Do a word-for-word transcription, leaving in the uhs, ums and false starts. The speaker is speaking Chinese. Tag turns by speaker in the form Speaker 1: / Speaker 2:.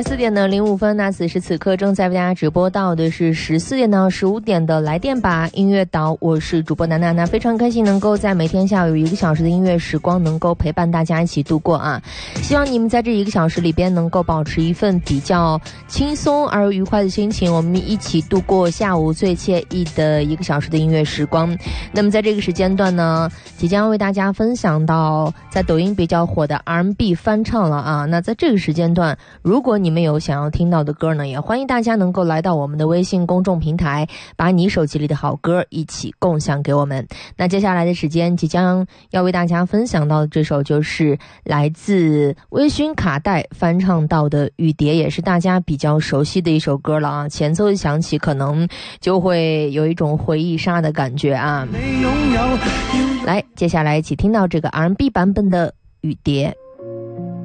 Speaker 1: 十四点的零五分，那此时此刻正在为大家直播到的是十四点到十五点的来电吧音乐岛，我是主播楠楠，那非常开心能够在每天下午有一个小时的音乐时光能够陪伴大家一起度过啊！希望你们在这一个小时里边能够保持一份比较轻松而愉快的心情，我们一起度过下午最惬意的一个小时的音乐时光。那么在这个时间段呢，即将为大家分享到在抖音比较火的 R and B 翻唱了啊！那在这个时间段，如果你们有想要听到的歌呢，也欢迎大家能够来到我们的微信公众平台，把你手机里的好歌一起共享给我们。那接下来的时间即将要为大家分享到的这首就是来自微醺卡带翻唱到的雨蝶，也是大家比较熟悉的一首歌了啊，前奏一响起可能就会有一种回忆杀的感觉啊。来，接下来一起听到这个 R and B 版本的雨蝶。